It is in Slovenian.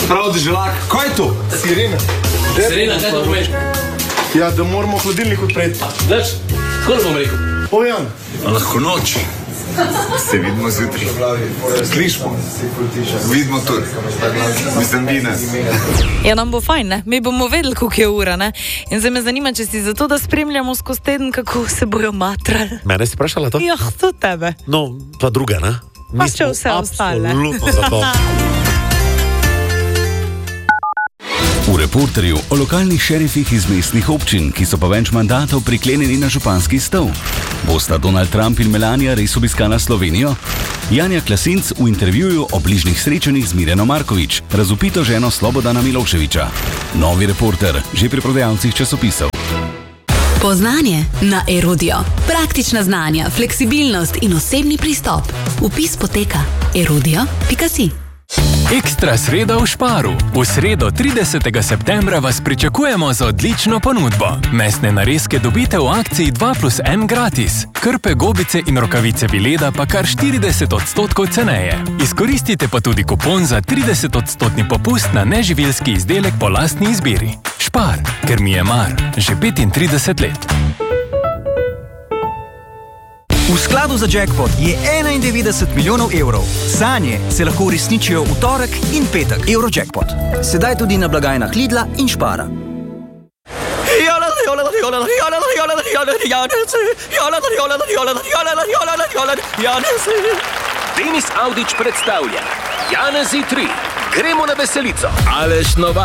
Sprav deželak, kaj je to? Sirena. Sirena, kaj to pomeš? Ja, da moramo hladilnik odpreti. Daš, tako bom rekel. Pojan. Lahko noč. Se vidimo zjutraj. Slišmo. Vidimo tudi. Mislim, vi ne. Ja, nam bo fajn, ne? Mi bomo vedeli, koliko je ura, ne? In zdaj me zanima, če si zato, da spremljamo skozi teden, kako se bojo matrali. Mene si vprašala to? Ja, to tebe. No, pa druga, ne? Pa še vse ostale. Absolutno za to. V Reporterju o lokalnih šerifih iz mestnih občin, ki so pa več mandatov priklenjeni na županski stol. Bosta Donald Trump in Melania res obiskala Slovenijo? Janja Klasinc v intervjuju o bližnjih srečanjih z Mirjano Markovič, razvpito ženo Slobodana Miloševića. Novi Reporter, že pri prodajalcih časopisov. Poznanje na Erudio. Praktična znanja, fleksibilnost in osebni pristop. Vpis poteka erudio.si. Ekstra sreda v Šparu. V sredo 30. septembra vas pričakujemo z odlično ponudbo. Mesne narezke dobite v akciji 2+1 gratis. Krpe, gobice in rokavice Vileda pa kar 40% ceneje. Izkoristite pa tudi kupon za 30% popust na neživilski izdelek po lastni izbiri. Špar, ker mi je mar. Že 35 let. V skladu za jackpot je 91 milijonov evrov. Sanje se lahko uresničijo v torek in petek. Eurojackpot. Sedaj tudi na blagajnah Lidla in Špara. Denis Avdić predstavlja Janezi 3. Gremo na veselico. Aleš Novak.